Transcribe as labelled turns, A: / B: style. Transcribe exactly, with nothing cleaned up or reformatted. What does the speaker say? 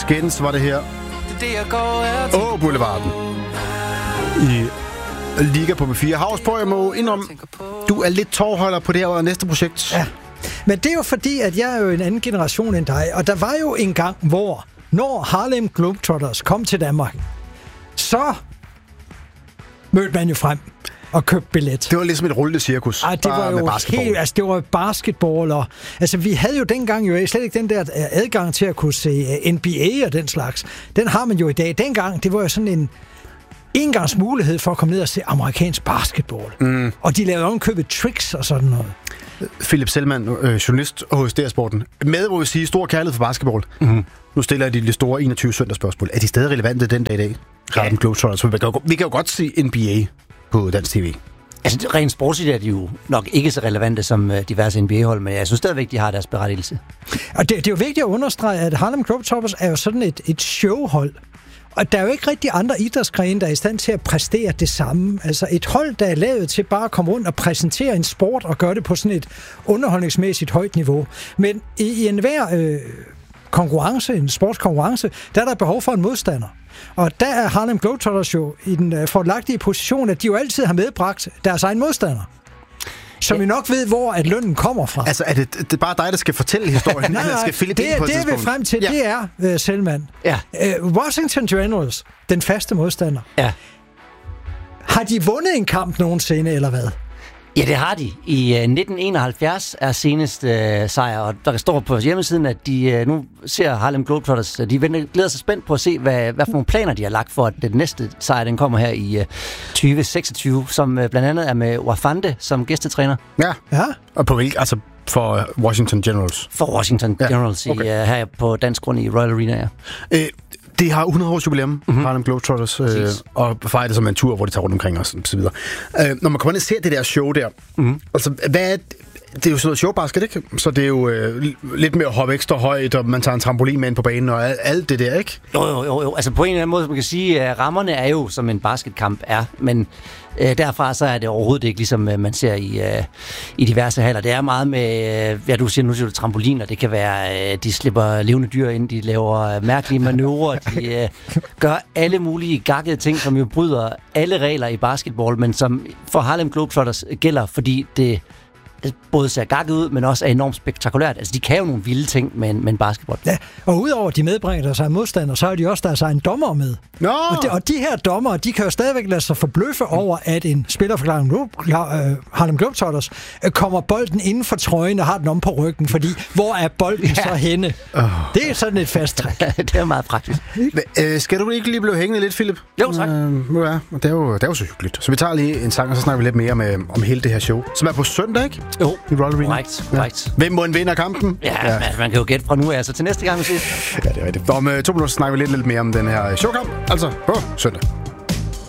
A: Skins var det her. Åh, oh, Boulevarden. I Liga på B fire. Havsborg, jeg må indrømme, du er lidt tårholder på det her næste projekt.
B: Ja, men det er jo fordi, at jeg er jo en anden generation end dig, og der var jo en gang, hvor når Harlem Globetrotters kom til Danmark, så mødte man jo frem og købte billet.
A: Det var ligesom et rullende cirkus.
B: Ej, det var jo helt, altså det var basketball, og altså vi havde jo dengang jo slet ikke den der adgang til at kunne se N B A og den slags. Den har man jo i dag. Dengang, det var jo sådan en engangs mulighed for at komme ned og se amerikansk basketball. Mm. Og de lavede ovenkøbet tricks og sådan noget.
A: Philip Selman, øh, journalist hos D R-sporten. Med, hvor vi siger, stor kærlighed for basketball. Mm-hmm. Nu stiller jeg de, de store enogtyve søndagsspørgsmål. Er de stadig relevante den dag i dag? Ja. Globetrotters. Vi kan, jo, vi kan jo godt se N B A på dansk tv.
C: Altså, rent sportsligt er de jo nok ikke så relevante som diverse N B A-hold, men jeg synes stadigvæk, de har deres berettigelse.
B: Og det, det er jo vigtigt at understrege, at Harlem Globetrotters er jo sådan et, et showhold. Og der er jo ikke rigtig andre idrætsgrene, der er i stand til at præstere det samme. Altså et hold, der er lavet til bare at komme rundt og præsentere en sport og gøre det på sådan et underholdningsmæssigt højt niveau. Men i, i enhver øh, konkurrence, en sportskonkurrence, der er der behov for en modstander. Og der er Harlem Globetrotters jo i den øh, fordelagtige position, at de jo altid har medbragt deres egen modstander. Som vi nok ved, hvor at lønnen kommer fra.
A: Altså, er det, det er bare dig, der skal fortælle historien?
B: nej, nej,
A: skal
B: det, det er vi frem til, ja. Det er uh, Selman.
C: Ja.
B: Uh, Washington Generals, den faste modstander.
C: Ja.
B: Har de vundet en kamp nogensinde, eller hvad?
C: Ja, det har de. I uh, nitten enoghalvfjerds er seneste uh, sejr, og der står på hjemmesiden, at de uh, nu ser Harlem Globetrotters, uh, de venter, glæder sig spændt på at se, hvad, hvad for nogle planer de har lagt for, at den næste sejr, den kommer her i uh, tyve seksogtyve, som uh, blandt andet er med Wafande som gæstetræner.
A: Ja, ja. Og på hvilken, altså for Washington Generals?
C: For Washington ja. Generals, okay. i, uh, her på dansk grund i Royal Arena, ja.
A: Øh, Det har hundrede års jubilæum, mm-hmm. Harlem Globetrotters, øh, og fejrer det som en tur, hvor de tager rundt omkring os, og så videre. Øh, når man kommer ind og ser det der show der, mm-hmm. altså, hvad er det? Det er jo sådan noget showbasket, ikke? Så det er jo øh, lidt mere at hoppe ekstra højt, og man tager en trampolin med ind på banen, og alt, alt det der, ikke?
C: Jo, jo, jo, jo. Altså på en eller anden måde, man kan sige, at rammerne er jo, som en basketkamp er, men øh, derfra så er det overhovedet ikke, ligesom øh, man ser i, øh, i diverse haller. Det er meget med, øh, ja, du siger, nu siger du trampoliner, det kan være, øh, de slipper levende dyr ind, de laver øh, mærkelige manøvrer, de øh, gør alle mulige gakkede ting, som jo bryder alle regler i basketball, men som for Harlem Globetrotters gælder, fordi det både ser gakket ud, men også er enormt spektakulært. Altså, de kan jo nogle vilde ting med en, med en basketball. Ja,
B: og udover de medbringer deres egen modstander, så har de også deres egen dommer med.
A: No.
B: Og, de, og de her dommer, de kan jo stadigvæk lade sig forbløffe over, at en spiller for Harlem Globetrotters kommer bolden inden for trøjen og har den om på ryggen, fordi hvor er bolden ja. så henne? Oh. Det er sådan et fast træk.
C: Det er meget praktisk.
A: Øh, skal du ikke lige blive hængende lidt, Philip?
C: Jo, tak.
A: Øh, ja, det, er jo, det er jo så hyggeligt. Så vi tager lige en sang, og så snakker vi lidt mere med, om hele det her show, som er på søndag, ikke?
C: Jo,
A: i Royal Arena.
C: Korrekt, korrekt.
A: Ja. Hvem må en vinder kampen?
C: Ja, ja. Man, man kan jo gætte fra nu af, så til næste gang vi ses.
A: Ja, det er rigtigt. Om uh, to minutter snakker vi lidt, lidt mere om den her showkamp, altså på søndag.